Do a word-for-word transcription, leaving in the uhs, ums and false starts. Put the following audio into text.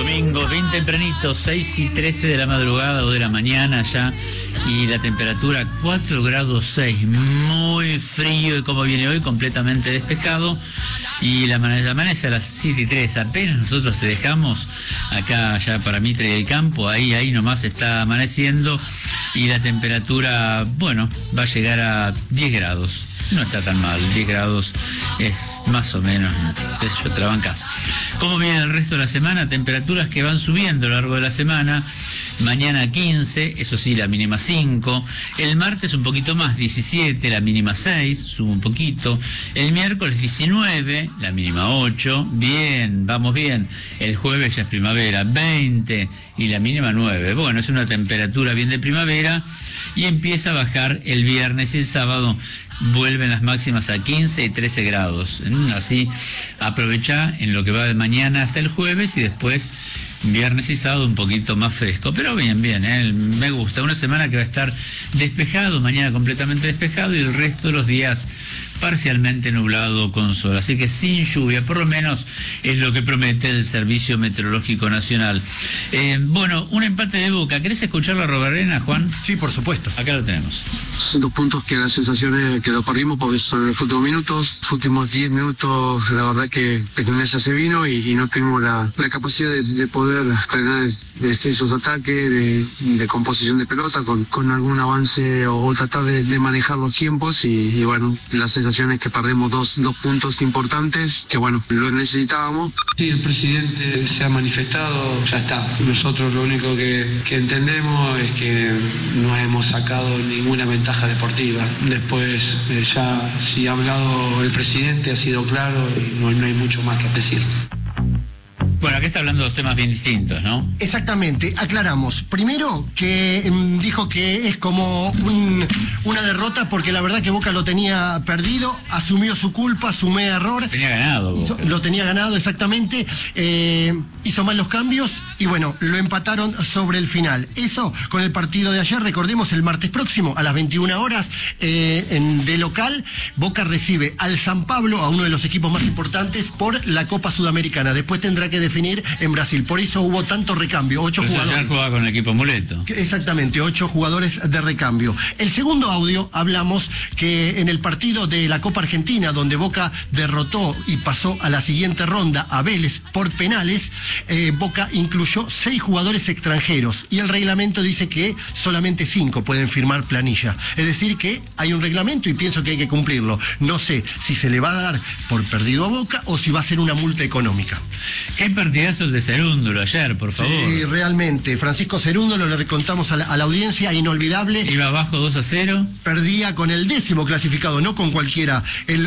Domingo, bien tempranito, seis y trece de la madrugada o de la mañana ya, y la temperatura cuatro grados seis, muy frío, y como viene hoy, completamente despejado, y la amanece, amanece a las siete y tres, apenas nosotros te dejamos acá ya para Mitre y el Campo, ahí, ahí nomás está amaneciendo, y la temperatura, bueno, va a llegar a diez grados. No está tan mal, diez grados es más o menos, qué sé yo, te la bancás. ¿Cómo viene el resto de la semana? Temperaturas que van subiendo a lo largo de la semana. Mañana quince, eso sí, la mínima cinco. El martes un poquito más, diecisiete, la mínima seis, sube un poquito. El miércoles diecinueve, la mínima ocho. Bien, vamos bien. El jueves ya es primavera, veinte y la mínima nueve. Bueno, es una temperatura bien de primavera y empieza a bajar el viernes y el sábado. Vuelven las máximas a quince y trece grados. Así aprovecha en lo que va de mañana hasta el jueves y después viernes y sábado un poquito más fresco. Pero bien, bien, ¿eh? Me gusta. Una semana que va a estar despejado, mañana completamente despejado y el resto de los días parcialmente nublado con sol. Así que sin lluvia, por lo menos es lo que promete el Servicio Meteorológico Nacional. Eh, bueno, un empate de Boca. ¿Querés escuchar la Robarena, Juan? Sí, por supuesto. Acá lo tenemos. Son dos puntos que las sensaciones que lo perdimos porque son los últimos minutos. Los últimos diez minutos, la verdad que Pequeñeza se vino y, y no tuvimos la, la capacidad de, de poder frenar esos ataques, de, de composición de pelota con, con algún avance o, o tratar de, de manejar los tiempos y, y bueno, las sensaciones que perdemos dos, dos puntos importantes que bueno, lo necesitábamos. Sí, el presidente se ha manifestado, ya está. Nosotros lo único que, que entendemos es que no hemos sacado ninguna ventaja deportiva. Después eh, ya si ha hablado el presidente ha sido claro y no, no hay mucho más que decir. Bueno, aquí está hablando de dos temas bien distintos, ¿no? Exactamente, aclaramos. Primero, que eh, dijo que es como un, una derrota porque la verdad que Boca lo tenía perdido, asumió su culpa, asumió error. Tenía ganado. Hizo, lo tenía ganado, exactamente. Eh, hizo mal los cambios y bueno, lo empataron sobre el final. Eso con el partido de ayer, recordemos, el martes próximo a las veintiuna horas eh, en, de local, Boca recibe al San Pablo, a uno de los equipos más importantes, por la Copa Sudamericana. Después tendrá que definir en Brasil. Por eso hubo tanto recambio, ocho Pero jugadores. Ayer jugaba con el equipo muleto. Exactamente, ocho jugadores de recambio. El segundo audio, hablamos que en el partido de la Copa Argentina, donde Boca derrotó y pasó a la siguiente ronda a Vélez por penales, eh, Boca incluyó seis jugadores extranjeros y el reglamento dice que solamente cinco pueden firmar planilla. Es decir que hay un reglamento y pienso que hay que cumplirlo. No sé si se le va a dar por perdido a Boca o si va a ser una multa económica. Qué partidazo el de Cerúndulo ayer, por favor. Sí, realmente. Francisco Cerúndulo, le contamos a la, a la audiencia, inolvidable. Iba abajo dos a cero. Perdía con el décimo clasificado, no con cualquiera. El